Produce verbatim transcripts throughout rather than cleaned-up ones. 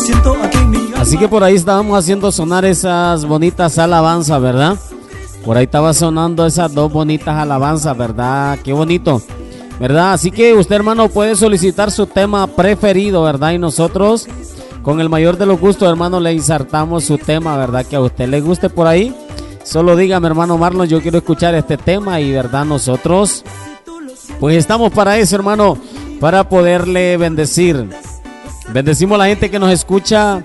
Así que por ahí estábamos haciendo sonar esas bonitas alabanzas, ¿verdad? Por ahí estaba sonando esas dos bonitas alabanzas, ¿verdad? Qué bonito, ¿verdad? Así que usted, hermano, puede solicitar su tema preferido, ¿verdad? Y nosotros, con el mayor de los gustos, hermano, le insertamos su tema, ¿verdad? Que a usted le guste por ahí. Solo dígame, hermano Marlon, yo quiero escuchar este tema y, ¿verdad? Nosotros, pues estamos para eso, hermano, para poderle bendecir. Bendecimos a la gente que nos escucha.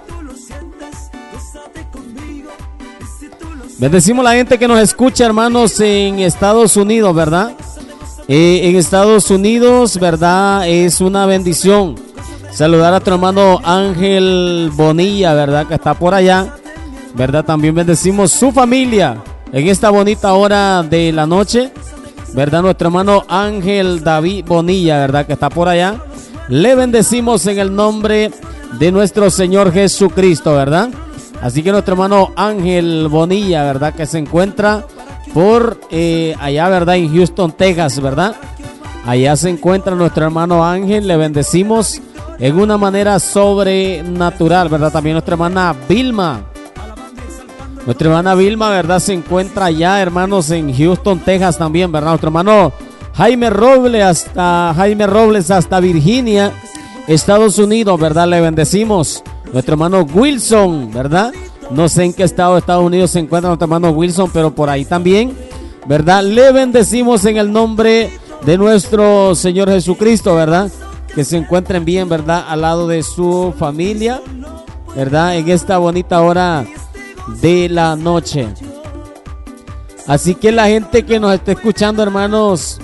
Bendecimos a la gente que nos escucha, hermanos, en Estados Unidos, ¿verdad? Eh, en Estados Unidos, ¿verdad? Es una bendición saludar a tu hermano Ángel Bonilla, ¿verdad? Que está por allá, ¿verdad? También bendecimos su familia en esta bonita hora de la noche, ¿verdad? Nuestro hermano Ángel David Bonilla, ¿verdad? Que está por allá. Le bendecimos en el nombre de nuestro Señor Jesucristo, ¿verdad? Así que nuestro hermano Ángel Bonilla, ¿verdad? Que se encuentra por eh, allá, ¿verdad? En Houston, Texas, ¿verdad? Allá se encuentra nuestro hermano Ángel. Le bendecimos en una manera sobrenatural, ¿verdad? También nuestra hermana Vilma. Nuestra hermana Vilma, ¿verdad? Se encuentra allá, hermanos, en Houston, Texas también, ¿verdad? Nuestro hermano Jaime Robles hasta, Jaime Robles hasta Virginia, Estados Unidos, ¿verdad? Le bendecimos. Nuestro hermano Wilson, ¿verdad? No sé en qué estado de Estados Unidos se encuentra nuestro hermano Wilson, pero por ahí también, ¿verdad? Le bendecimos en el nombre de nuestro Señor Jesucristo, ¿verdad? Que se encuentren bien, ¿verdad? Al lado de su familia, ¿verdad? En esta bonita hora de la noche. Así que la gente que nos está escuchando, hermanos,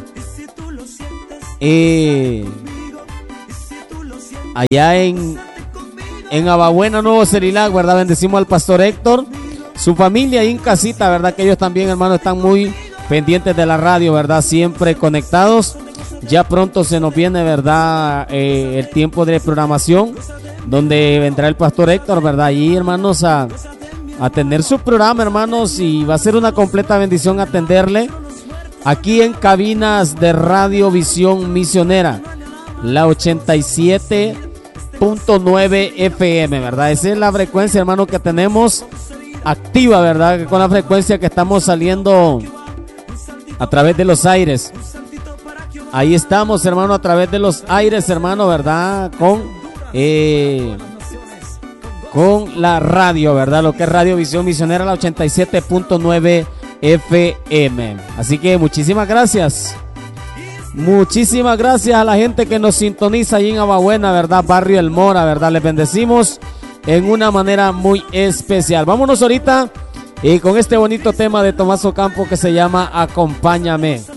eh, allá en En Ababuena, Nuevo Cerilac, ¿verdad? Bendecimos al pastor Héctor, su familia ahí en casita, ¿verdad? Que ellos también, hermanos, están muy pendientes de la radio, ¿verdad? Siempre conectados. Ya pronto se nos viene, ¿verdad? Eh, el tiempo de programación, donde vendrá el pastor Héctor, ¿verdad? Allí, hermanos, a, a tener su programa, hermanos, y va a ser una completa bendición atenderle aquí en cabinas de Radio Visión Misionera, la ochenta y siete punto nueve F M, ¿verdad? Esa es la frecuencia, hermano, que tenemos activa, ¿verdad? Con la frecuencia que estamos saliendo a través de los aires. Ahí estamos, hermano, a través de los aires, hermano, ¿verdad? Con eh, con la radio, ¿verdad? Lo que es Radio Visión Misionera, la ochenta y siete punto nueve F M. Así que muchísimas gracias. Muchísimas gracias a la gente que nos sintoniza ahí en Ababuena, ¿verdad? Barrio El Mora, ¿verdad? Les bendecimos en una manera muy especial. Vámonos ahorita y con este bonito tema de Tomás Ocampo que se llama Acompáñame.